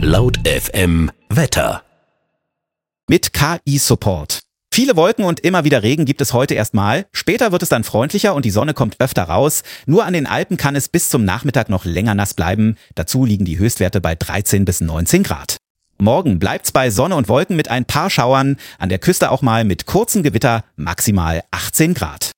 Laut FM Wetter. Mit KI-Support. Viele Wolken und immer wieder Regen gibt es heute erstmal. Später wird es dann freundlicher und die Sonne kommt öfter raus. Nur an den Alpen kann es bis zum Nachmittag noch länger nass bleiben. Dazu liegen die Höchstwerte bei 13 bis 19 Grad. Morgen bleibt's bei Sonne und Wolken mit ein paar Schauern. An der Küste auch mal mit kurzen Gewitter, maximal 18 Grad.